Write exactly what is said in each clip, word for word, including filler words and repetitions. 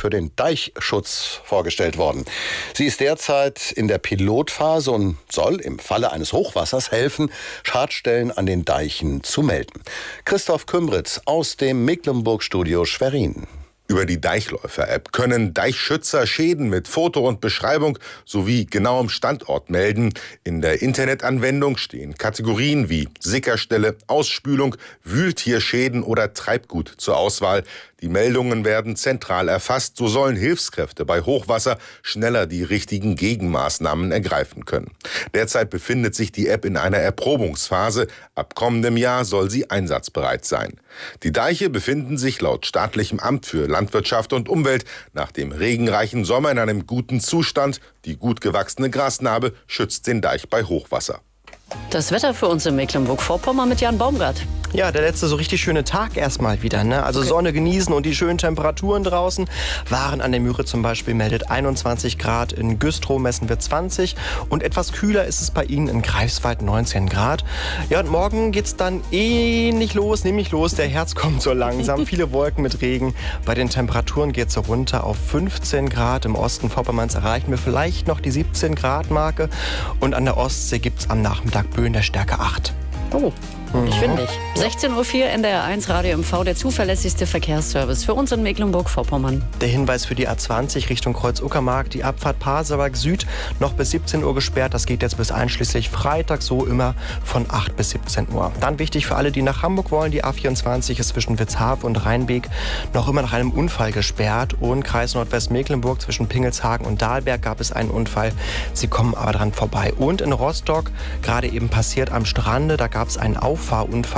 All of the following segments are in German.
für den Deichschutz vorgestellt worden. Sie ist derzeit in der Pilotphase und soll im Falle eines Hochwassers helfen, Schadstellen an den Deichen zu melden. Christoph Kümbritz aus dem Mecklenburg-Studio Schwerin. Über die Deichläufer-App können Deichschützer Schäden mit Foto und Beschreibung sowie genauem Standort melden. In der Internetanwendung stehen Kategorien wie Sickerstelle, Ausspülung, Wühltierschäden oder Treibgut zur Auswahl. Die Meldungen werden zentral erfasst. So sollen Hilfskräfte bei Hochwasser schneller die richtigen Gegenmaßnahmen ergreifen können. Derzeit befindet sich die App in einer Erprobungsphase. Ab kommendem Jahr soll sie einsatzbereit sein. Die Deiche befinden sich laut staatlichem Amt für Landwirtschaft und Umwelt nach dem regenreichen Sommer in einem guten Zustand. Die gut gewachsene Grasnarbe schützt den Deich bei Hochwasser. Das Wetter für uns in Mecklenburg-Vorpommern mit Jan Baumgart. Ja, der letzte so richtig schöne Tag erstmal wieder, ne? Also okay. Sonne genießen und die schönen Temperaturen draußen. Waren an der Mühre zum Beispiel meldet einundzwanzig Grad, in Güstrow messen wir zwanzig und etwas kühler ist es bei Ihnen in Greifswald neunzehn Grad. Ja, und morgen geht's dann ähnlich los, nämlich los, der Herbst kommt so langsam, viele Wolken mit Regen. Bei den Temperaturen geht's so runter auf fünfzehn Grad. Im Osten Vorpommerns erreichen wir vielleicht noch die siebzehn Grad Marke und an der Ostsee gibt's am Nachmittag Böen der Stärke acht. Oh. Ich finde nicht. sechzehn Uhr vier, N D R eins Radio M V, der zuverlässigste Verkehrsservice für uns in Mecklenburg-Vorpommern. Der Hinweis für die A zwanzig Richtung Kreuz-Uckermark, die Abfahrt Pasewalk Süd noch bis siebzehn Uhr gesperrt. Das geht jetzt bis einschließlich Freitag, so immer von acht bis siebzehn Uhr. Dann wichtig für alle, die nach Hamburg wollen, die A vierundzwanzig ist zwischen Witzhafen und Rheinbeek noch immer nach einem Unfall gesperrt. Und Kreis Nordwestmecklenburg zwischen Pingelshagen und Dahlberg gab es einen Unfall. Sie kommen aber dran vorbei. Und in Rostock, gerade eben passiert am Strande, da gab es einen Auffahrunfall,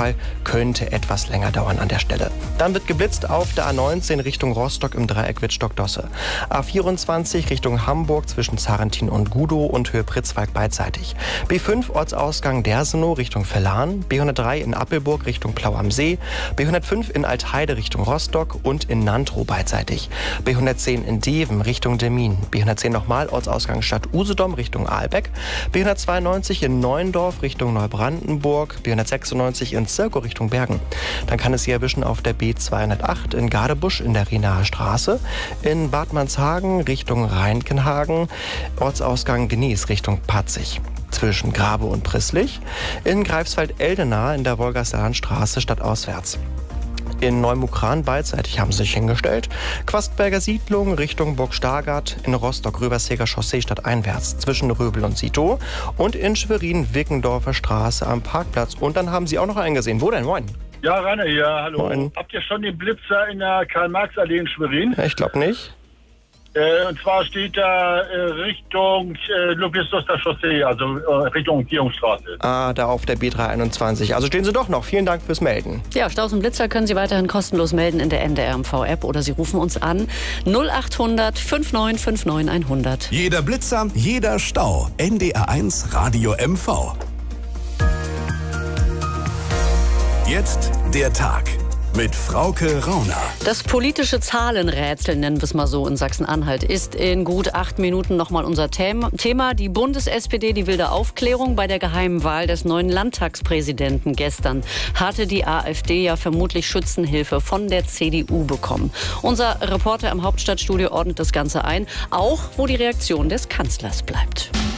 könnte etwas länger dauern an der Stelle. Dann wird geblitzt auf der A neunzehn Richtung Rostock im Dreieck Wittstock-Dosse. A vierundzwanzig Richtung Hamburg zwischen Zarentin und Gudow und Höhe Pritzwalk beidseitig. B fünf Ortsausgang Dersenow Richtung Vellan, B hundertdrei in Appelburg Richtung Plau am See, B hundertfünf in Altheide Richtung Rostock und in Nantrow beidseitig. B hundertzehn in Deven Richtung Demmin, B hundertzehn nochmal Ortsausgang Stadt Usedom Richtung Ahlbeck, B hundertzweiundneunzig in Neuendorf Richtung Neubrandenburg, B hundertsechsundneunzig in Zirkow Richtung Bergen. Dann kann es Sie erwischen auf der B zweihundertacht in Gadebusch in der Rienaer Straße, in Bad Manshagen Richtung Reinkenhagen, Ortsausgang Genieß Richtung Patzig. Zwischen Grabe und Prisslich, in Greifswald-Eldenau in der Wolgaster-Straße stadtauswärts. In Neumukran beidseitig haben sie sich hingestellt. Quastberger Siedlung Richtung Burg Stargard, in Rostock-Röberseger Chaussee stadteinwärts zwischen Röbel und Sito und in Schwerin-Wickendorfer Straße am Parkplatz. Und dann haben sie auch noch einen gesehen. Wo denn? Moin. Ja, Rainer hier, hallo. Moin. Habt ihr schon den Blitzer in der Karl-Marx-Allee in Schwerin? Ich glaube nicht. Äh, und zwar steht da äh, Richtung äh, Ludwigsluster Chaussee, also äh, Richtung Umgehungsstraße. Ah, da auf der B dreihunderteinundzwanzig. Also stehen Sie doch noch. Vielen Dank fürs Melden. Ja, Staus und Blitzer können Sie weiterhin kostenlos melden in der N D R M V-App oder Sie rufen uns an null achthundert neunundfünfzig neunundfünfzig hundert. Jeder Blitzer, jeder Stau. N D R eins Radio M V. Jetzt der Tag mit Frauke Rauner. Das politische Zahlenrätsel, nennen wir es mal so, in Sachsen-Anhalt ist in gut acht Minuten nochmal unser Thema. Die Bundes-S P D, die will der Aufklärung bei der geheimen Wahl des neuen Landtagspräsidenten gestern. Hatte die AfD ja vermutlich Schützenhilfe von der C D U bekommen. Unser Reporter im Hauptstadtstudio ordnet das Ganze ein, auch wo die Reaktion des Kanzlers bleibt.